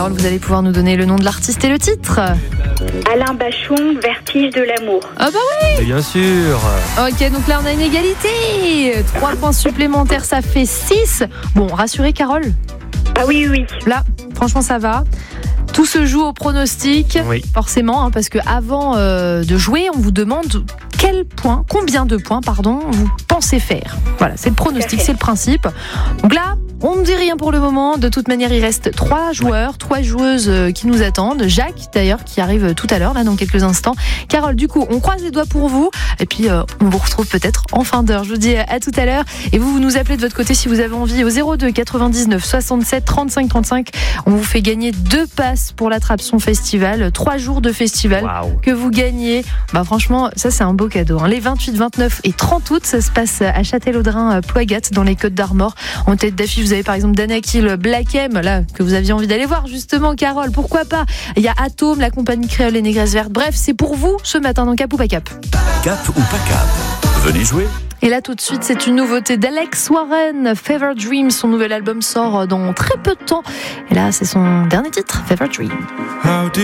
Carole, vous allez pouvoir nous donner le nom de l'artiste et le titre. Alain Bachung, Vertige de l'amour. Ah bah oui. Et bien sûr. Ok, donc là on a une égalité. 3 points supplémentaires, ça fait 6. Bon, rassurez Carole. Ah oui. Là, franchement ça va. Tout se joue au pronostic, Oui. forcément, parce qu'avant de jouer, on vous demande combien de points, vous pensez faire. Voilà, c'est le pronostic, c'est le principe. Donc là, on ne dit rien pour le moment. De toute manière, il reste 3 joueurs, 3 joueuses qui nous attendent. Jacques, d'ailleurs, qui arrive tout à l'heure, là, dans quelques instants. Carole, du coup, on croise les doigts pour vous. Et puis, on vous retrouve peut-être en fin d'heure. Je vous dis à tout à l'heure. Et vous nous appelez de votre côté si vous avez envie au 02 99 67 35 35. On vous fait gagner 2 passes pour l'Attrape-Son Festival. 3 jours de festival que vous gagnez. Bah, franchement, ça, c'est un beau cadeau. Les 28, 29 et 30 août, ça se passe à Châtellerault-Ploygat, dans les Côtes d'Armor. En tête d'affiche, vous avez par exemple Danakil, Black M, là, que vous aviez envie d'aller voir, justement, Carole, pourquoi pas. Il y a Atome, la compagnie créole et Négresse Verte. Bref, c'est pour vous ce matin dans Cap ou pas Cap. Cap ou pas Cap. Venez jouer. Et là, tout de suite, c'est une nouveauté d'Alex Warren, Fever Dream. Son nouvel album sort dans très peu de temps. Et là, c'est son dernier titre, Fever Dream.